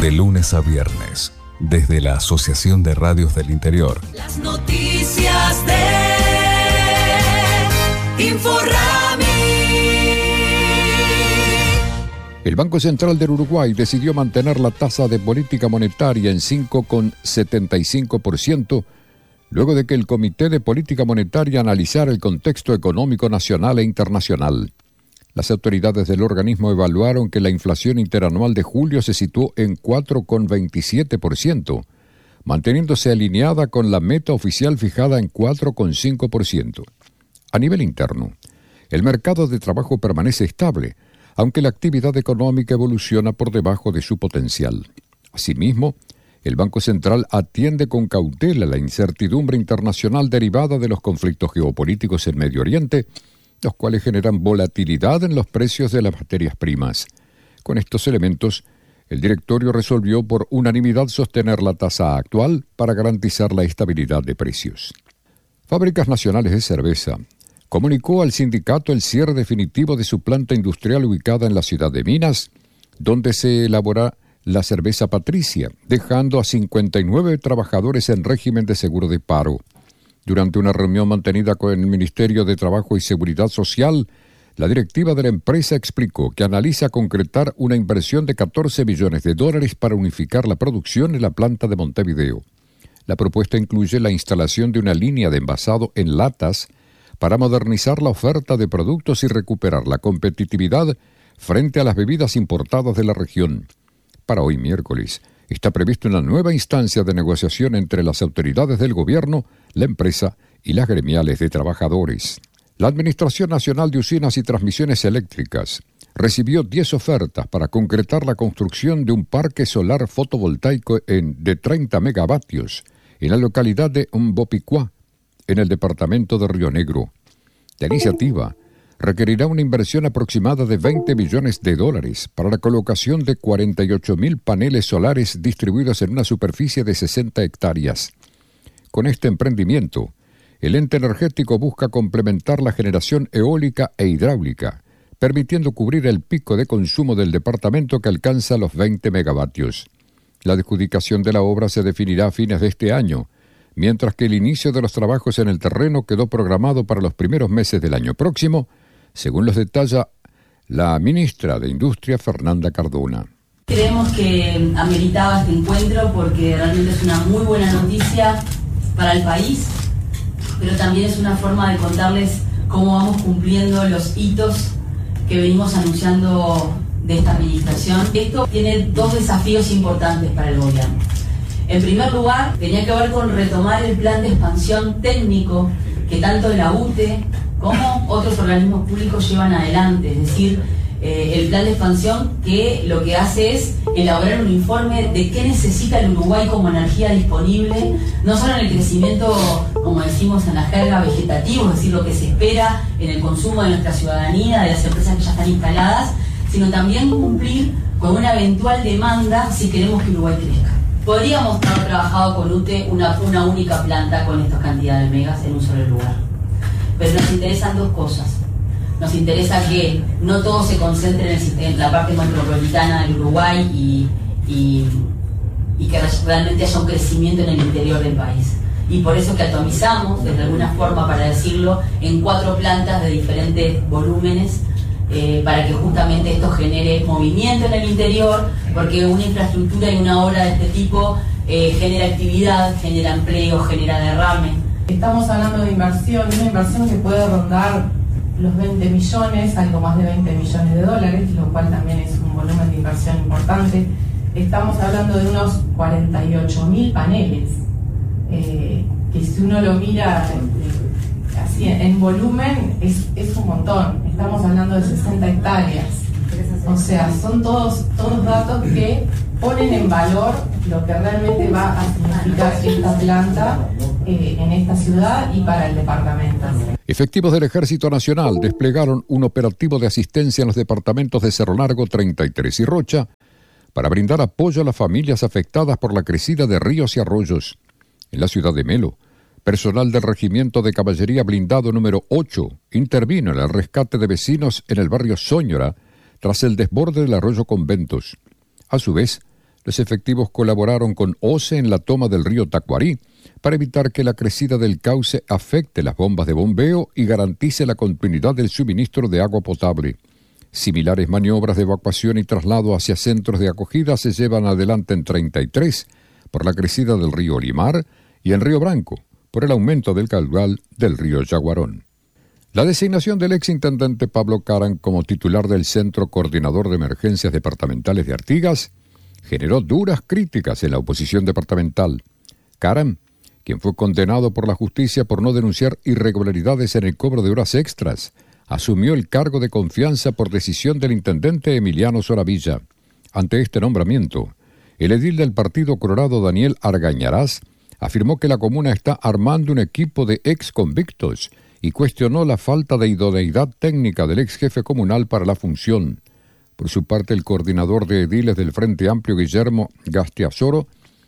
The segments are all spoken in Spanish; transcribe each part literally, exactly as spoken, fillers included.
De lunes a viernes, desde la Asociación de Radios del Interior. Las noticias de Inforrami. El Banco Central del Uruguay decidió mantener la tasa de política monetaria en cinco coma setenta y cinco por ciento, luego de que el Comité de Política Monetaria analizara el contexto económico nacional e internacional. Las autoridades del organismo evaluaron que la inflación interanual de julio se situó en cuatro coma veintisiete por ciento, manteniéndose alineada con la meta oficial fijada en cuatro coma cinco por ciento. A nivel interno, el mercado de trabajo permanece estable, aunque la actividad económica evoluciona por debajo de su potencial. Asimismo, el Banco Central atiende con cautela la incertidumbre internacional derivada de los conflictos geopolíticos en Medio Oriente, los cuales generan volatilidad en los precios de las materias primas. Con estos elementos, el directorio resolvió por unanimidad sostener la tasa actual para garantizar la estabilidad de precios. Fábricas Nacionales de Cerveza comunicó al sindicato el cierre definitivo de su planta industrial ubicada en la ciudad de Minas, donde se elabora la cerveza Patricia, dejando a cincuenta y nueve trabajadores en régimen de seguro de paro. Durante una reunión mantenida con el Ministerio de Trabajo y Seguridad Social, la directiva de la empresa explicó que analiza concretar una inversión de catorce millones de dólares para unificar la producción en la planta de Montevideo. La propuesta incluye la instalación de una línea de envasado en latas para modernizar la oferta de productos y recuperar la competitividad frente a las bebidas importadas de la región. Para hoy miércoles, está prevista una nueva instancia de negociación entre las autoridades del gobierno, la empresa y las gremiales de trabajadores. La Administración Nacional de Usinas y Transmisiones Eléctricas recibió diez ofertas para concretar la construcción de un parque solar fotovoltaico en, de treinta megavatios en la localidad de Umbopicuá, en el departamento de Río Negro. La iniciativa requerirá una inversión aproximada de veinte millones de dólares para la colocación de cuarenta y ocho mil paneles solares distribuidos en una superficie de sesenta hectáreas. Con este emprendimiento, el ente energético busca complementar la generación eólica e hidráulica, permitiendo cubrir el pico de consumo del departamento que alcanza los veinte megavatios. La adjudicación de la obra se definirá a fines de este año, mientras que el inicio de los trabajos en el terreno quedó programado para los primeros meses del año próximo, según los detalla la ministra de Industria, Fernanda Cardona. Creemos que ameritaba este encuentro porque realmente es una muy buena noticia para el país, pero también es una forma de contarles cómo vamos cumpliendo los hitos que venimos anunciando de esta administración. Esto tiene dos desafíos importantes para el gobierno. En primer lugar, tenía que ver con retomar el plan de expansión técnico que tanto la U T E como otros organismos públicos llevan adelante, es decir, eh, el plan de expansión que lo que hace es elaborar un informe de qué necesita el Uruguay como energía disponible, no solo en el crecimiento, como decimos en la jerga, vegetativo, es decir, lo que se espera en el consumo de nuestra ciudadanía, de las empresas que ya están instaladas, sino también cumplir con una eventual demanda si queremos que Uruguay crezca. Podríamos haber trabajado con U T E una, una única planta con esta cantidad de megas en un solo lugar. Pero nos interesan dos cosas. Nos interesa que no todo se concentre en, el, en la parte metropolitana del Uruguay y, y, y que realmente haya un crecimiento en el interior del país. Y por eso que atomizamos, de alguna forma para decirlo, en cuatro plantas de diferentes volúmenes, Eh, para que justamente esto genere movimiento en el interior, porque una infraestructura y una obra de este tipo eh, genera actividad, genera empleo, genera derrame. Estamos hablando de inversión, una inversión que puede rondar los veinte millones, algo más de veinte millones de dólares, lo cual también es un volumen de inversión importante. Estamos hablando de unos cuarenta y ocho mil paneles, eh, que si uno lo mira eh, así en volumen es, es un montón. Estamos hablando de sesenta hectáreas. O sea, son todos, todos datos que ponen en valor lo que realmente va a significar esta planta eh, en esta ciudad y para el departamento. Efectivos del Ejército Nacional desplegaron un operativo de asistencia en los departamentos de Cerro Largo, treinta y tres y Rocha para brindar apoyo a las familias afectadas por la crecida de ríos y arroyos. En la ciudad de Melo, personal del Regimiento de Caballería Blindado número ocho intervino en el rescate de vecinos en el barrio Sóñora tras el desborde del arroyo Conventos. A su vez, Los efectivos colaboraron con O C E en la toma del río Tacuarí para evitar que la crecida del cauce afecte las bombas de bombeo y garantice la continuidad del suministro de agua potable. Similares maniobras de evacuación y traslado hacia centros de acogida se llevan adelante en treinta y tres por la crecida del río Limar y en Río Branco por el aumento del caudal del río Yaguarón. La designación del exintendente Pablo Caram como titular del Centro Coordinador de Emergencias Departamentales de Artigas generó duras críticas en la oposición departamental. Caram, quien fue condenado por la justicia por no denunciar irregularidades en el cobro de horas extras, asumió el cargo de confianza por decisión del intendente Emiliano Soravilla. Ante este nombramiento, el edil del Partido Colorado Daniel Argañarás afirmó que la comuna está armando un equipo de ex convictos y cuestionó la falta de idoneidad técnica del ex jefe comunal para la función. Por su parte, el coordinador de ediles del Frente Amplio, Guillermo Gastiazoro,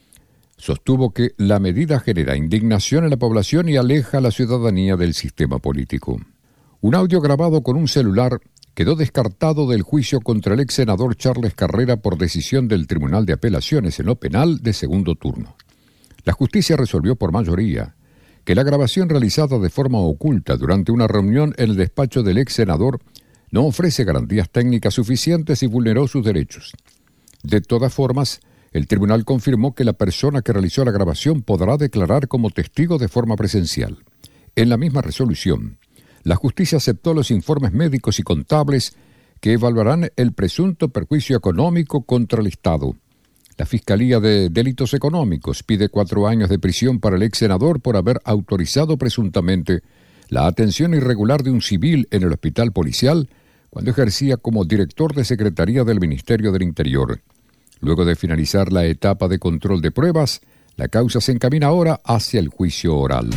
sostuvo que la medida genera indignación en la población y aleja a la ciudadanía del sistema político. Un audio grabado con un celular quedó descartado del juicio contra el ex senador Charles Carrera por decisión del Tribunal de Apelaciones en lo penal de segundo turno. La justicia resolvió por mayoría que la grabación realizada de forma oculta durante una reunión en el despacho del ex senador no ofrece garantías técnicas suficientes y vulneró sus derechos. De todas formas, el tribunal confirmó que la persona que realizó la grabación podrá declarar como testigo de forma presencial. En la misma resolución, la justicia aceptó los informes médicos y contables que evaluarán el presunto perjuicio económico contra el Estado. La Fiscalía de Delitos Económicos pide cuatro años de prisión para el ex senador por haber autorizado presuntamente la atención irregular de un civil en el hospital policial cuando ejercía como director de Secretaría del Ministerio del Interior. Luego de finalizar la etapa de control de pruebas, la causa se encamina ahora hacia el juicio oral.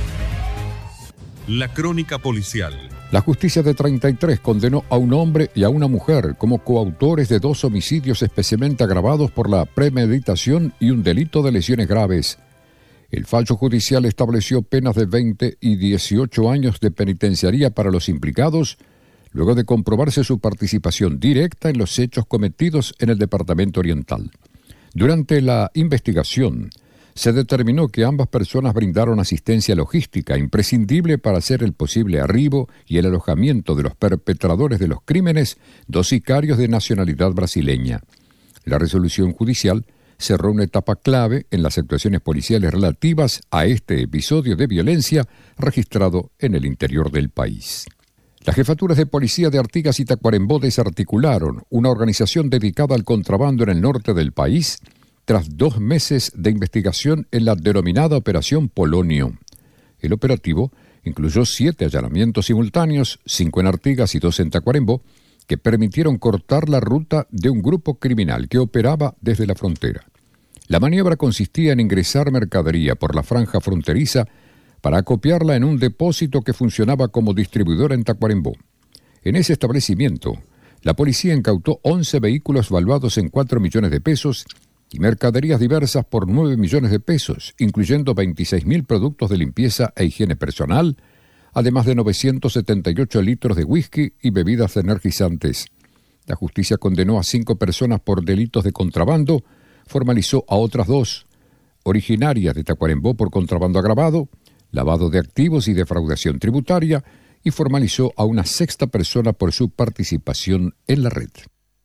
La crónica policial. La justicia de treinta y tres condenó a un hombre y a una mujer como coautores de dos homicidios especialmente agravados por la premeditación y un delito de lesiones graves. El fallo judicial estableció penas de veinte y dieciocho años de penitenciaría para los implicados, luego de comprobarse su participación directa en los hechos cometidos en el Departamento Oriental. Durante la investigación, se determinó que ambas personas brindaron asistencia logística imprescindible para hacer el posible arribo y el alojamiento de los perpetradores de los crímenes, dos sicarios de nacionalidad brasileña. La resolución judicial cerró una etapa clave en las actuaciones policiales relativas a este episodio de violencia registrado en el interior del país. Las jefaturas de policía de Artigas y Tacuarembó desarticularon una organización dedicada al contrabando en el norte del país tras dos meses de investigación en la denominada Operación Polonio. El operativo incluyó siete allanamientos simultáneos, cinco en Artigas y dos en Tacuarembó, que permitieron cortar la ruta de un grupo criminal que operaba desde la frontera. La maniobra consistía en ingresar mercadería por la franja fronteriza para acopiarla en un depósito que funcionaba como distribuidor en Tacuarembó. En ese establecimiento, la policía incautó once vehículos valuados en cuatro millones de pesos y mercaderías diversas por nueve millones de pesos, incluyendo veintiséis mil productos de limpieza e higiene personal, además de novecientos setenta y ocho litros de whisky y bebidas energizantes. La justicia condenó a cinco personas por delitos de contrabando, formalizó a otras dos, originarias de Tacuarembó por contrabando agravado, lavado de activos y defraudación tributaria, y formalizó a una sexta persona por su participación en la red.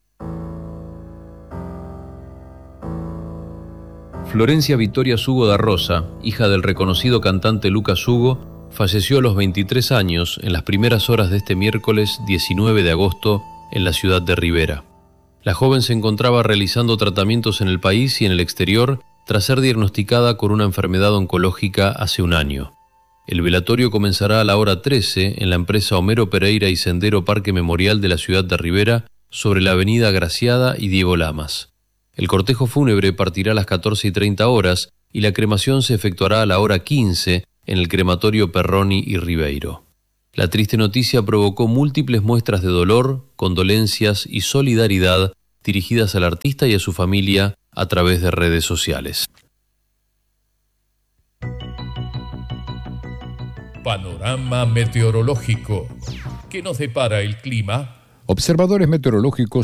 Florencia Victoria Sugo da Rosa, hija del reconocido cantante Lucas Sugo, falleció a los veintitrés años en las primeras horas de este miércoles diecinueve de agosto en la ciudad de Rivera. La joven se encontraba realizando tratamientos en el país y en el exterior tras ser diagnosticada con una enfermedad oncológica hace un año. El velatorio comenzará a la hora trece en la empresa Homero Pereira y Sendero Parque Memorial de la ciudad de Rivera, sobre la avenida Graciada y Diego Lamas. El cortejo fúnebre partirá a las catorce y treinta horas y la cremación se efectuará a la hora quince en el crematorio Perroni y Ribeiro. La triste noticia provocó múltiples muestras de dolor, condolencias y solidaridad dirigidas al artista y a su familia a través de redes sociales. Panorama meteorológico. ¿Qué nos depara el clima? Observadores meteorológicos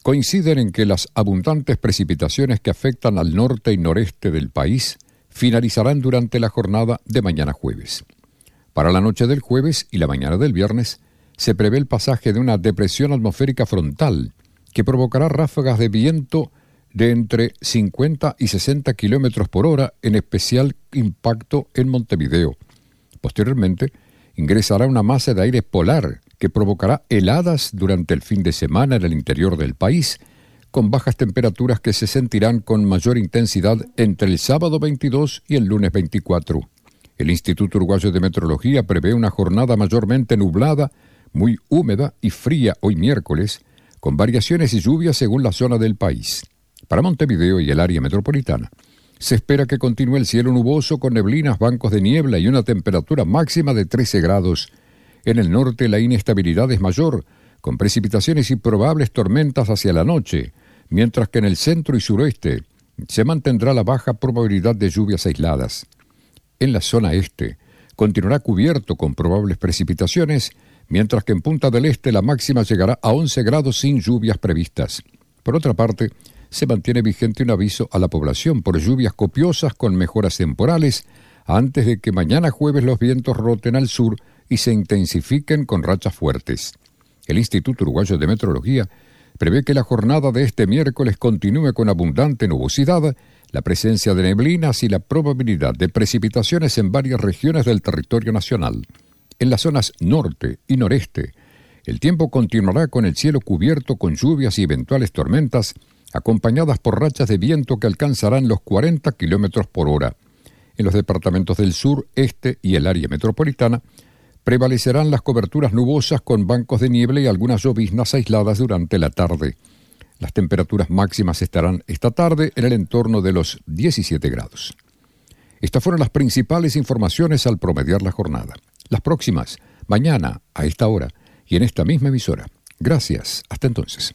coinciden en que las abundantes precipitaciones que afectan al norte y noreste del país finalizarán durante la jornada de mañana jueves. Para la noche del jueves y la mañana del viernes se prevé el pasaje de una depresión atmosférica frontal que provocará ráfagas de viento de entre cincuenta y sesenta kilómetros por hora, en especial impacto en Montevideo. Posteriormente, ingresará una masa de aire polar que provocará heladas durante el fin de semana en el interior del país, con bajas temperaturas que se sentirán con mayor intensidad entre el sábado veintidós y el lunes veinticuatro. El Instituto Uruguayo de Meteorología prevé una jornada mayormente nublada, muy húmeda y fría hoy miércoles, con variaciones y lluvias según la zona del país. Para Montevideo y el área metropolitana, se espera que continúe el cielo nuboso con neblinas, bancos de niebla y una temperatura máxima de trece grados. En el norte la inestabilidad es mayor, con precipitaciones y probables tormentas hacia la noche, mientras que en el centro y suroeste se mantendrá la baja probabilidad de lluvias aisladas. En la zona este continuará cubierto con probables precipitaciones, mientras que en Punta del Este la máxima llegará a once grados sin lluvias previstas. Por otra parte, se mantiene vigente un aviso a la población por lluvias copiosas con mejoras temporales antes de que mañana jueves los vientos roten al sur y se intensifiquen con rachas fuertes. El Instituto Uruguayo de Meteorología prevé que la jornada de este miércoles continúe con abundante nubosidad, la presencia de neblinas y la probabilidad de precipitaciones en varias regiones del territorio nacional. En las zonas norte y noreste, el tiempo continuará con el cielo cubierto con lluvias y eventuales tormentas, acompañadas por rachas de viento que alcanzarán los cuarenta kilómetros por hora. En los departamentos del sur, este y el área metropolitana, prevalecerán las coberturas nubosas con bancos de niebla y algunas lloviznas aisladas durante la tarde. Las temperaturas máximas estarán esta tarde en el entorno de los diecisiete grados. Estas fueron las principales informaciones al promediar la jornada. Las próximas, mañana, a esta hora y en esta misma emisora. Gracias. Hasta entonces.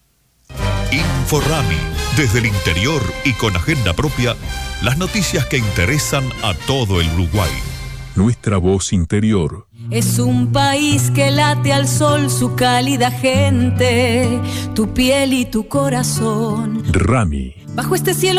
Inforrami, desde el interior y con agenda propia, las noticias que interesan a todo el Uruguay. Nuestra voz interior. Es un país que late al sol su cálida gente, tu piel y tu corazón. Rami. Bajo este cielo